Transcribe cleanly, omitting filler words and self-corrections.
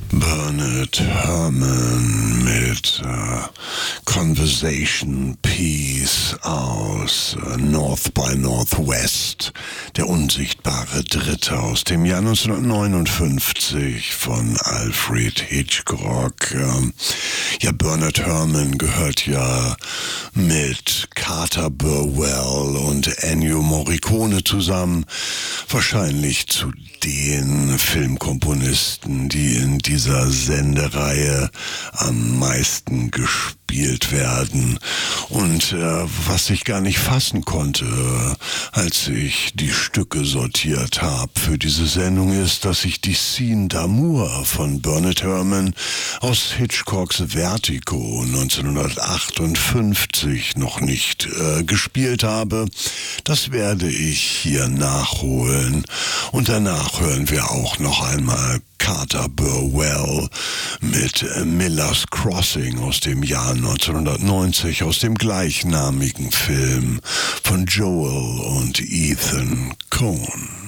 Bernard Herrmann mit Conversation Piece aus North by Northwest, der unsichtbare Dritte aus dem Jahr 1959 von Alfred Hitchcock. Ja, Bernard Herrmann gehört ja mit Carter Burwell und Ennio Morricone zusammen, wahrscheinlich zu den Filmkomponisten, die in dieser Sendereihe am meisten gespielt werden. Und was ich gar nicht fassen konnte, als ich die Stücke sortiert habe für diese Sendung, ist, dass ich die Scene d'Amour von Bernard Herrmann aus Hitchcocks Vertigo 1958 noch nicht gespielt habe. Das werde ich hier nachholen. Und danach hören wir auch noch einmal Carter Burwell mit Miller's Crossing aus dem Jahr 1990, aus dem gleichnamigen Film von Joel und Ethan Coen.